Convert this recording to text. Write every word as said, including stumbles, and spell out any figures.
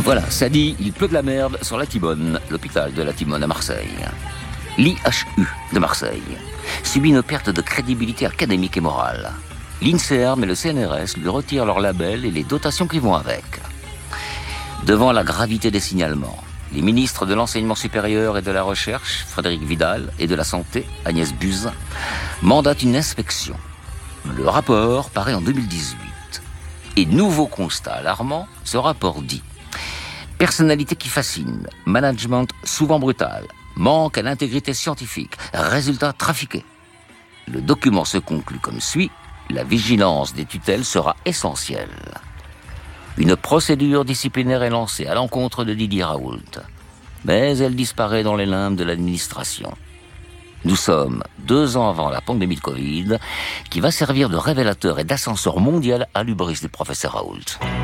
Voilà, ça dit, il pleut de la merde sur la Timone, l'hôpital de la Timone à Marseille. L'I H U de Marseille subit une perte de crédibilité académique et morale. L'INSERM et le C N R S lui retirent leur label et les dotations qui vont avec. Devant la gravité des signalements, les ministres de l'enseignement supérieur et de la recherche, Frédéric Vidal, et de la santé, Agnès Buzyn, mandatent une inspection. Le rapport paraît en deux mille dix-huit. Et nouveau constat alarmant, ce rapport dit: personnalité qui fascine, management souvent brutal, manque à l'intégrité scientifique, résultats trafiqués. Le document se conclut comme suit: la vigilance des tutelles sera essentielle. Une procédure disciplinaire est lancée à l'encontre de Didier Raoult, mais elle disparaît dans les limbes de l'administration. Nous sommes deux ans avant la pandémie de Covid, qui va servir de révélateur et d'ascenseur mondial à l'hubris du professeur Raoult.